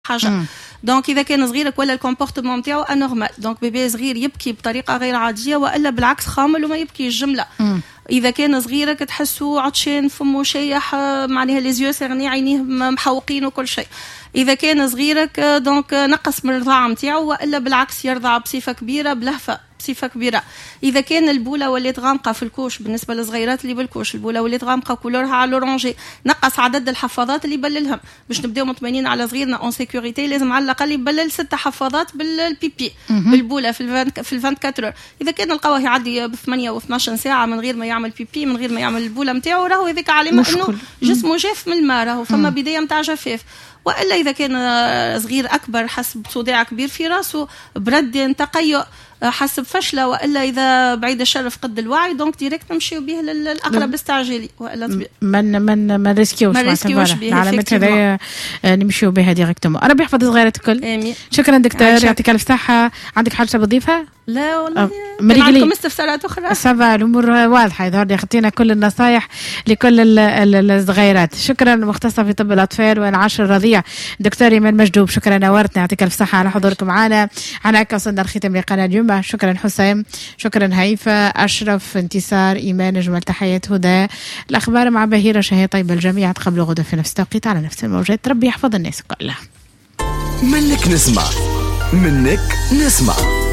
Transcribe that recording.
حاجه. دونك اذا كان صغيرك ولا الكومبورتمون نتاعو انورمال، دونك بيبي صغير يبكي بطريقه غير عاديه والا بالعكس خامل وما يبكي الجمله. اذا كان صغيرك تحسه عطشان فمه شيح معناها ليزيو سيرني عينيه محوقين وكل شيء. اذا كان صغيرك دونك نقص من الرضاعه نتاعو والا بالعكس يرضع بصفه كبيره بلهفه بصفه كبيره. اذا كان البوله ولات غامقه في الكوش، بالنسبه للصغيرات اللي بالكوش البوله ولات غامقه كولورها على لورانجي، نقص عدد الحفاضات اللي يبللهم باش نبداو مطمئنين على صغيرنا اون سيكوريتي. لازم على الاقل يبلل 6 حفاضات بالبيبي بالبوله في ال 24 اذا كان لقاوه يعدي ب 8 و12 ساعه من غير ما يعمل بيبي من غير ما يعمل البوله نتاعو، راهو هذيك علامه انه جسمه جاف من الماء، راهو فما بدايه نتاع جفاف. والا اذا كان صغير اكبر حسب صداع كبير في راسه، برد، تقيؤ، حسب فشله، والا اذا بعيد الشر فقد الوعي، دونك ديريكت نمشيو به للاقرب استعجالي. والا ما ريسكيوش به العلامات هذه نمشيو بها ديريكتومون. ربي يحفظ الصغيرات الكل. امين. شكرا دكتور، يعطيك الف صحه. عندك حاجه تضيفها؟ لا والله عندكم استفسارات اخرى؟ سافا الامور واضحه، يظهر لي خطينا كل النصائح لكل الصغيرات. شكرا. مختصه في طب الاطفال والعشر الرضيع دكتور ايمان مجدوب، شكرا نورتنا، يعطيك الف صحه على حضوركم معنا. هكا وصلنا لختام لقناه اليوم. شكرا حسام، شكرا هيفا، اشرف، انتصار، ايمان، اجمل تحيات هدى. الاخبار مع بهيره شهيه طيبه الجميع. تقبلوا غدا في نفس التوقيت على نفس الموجات. ربي يحفظ الناس كلها. منك نسمع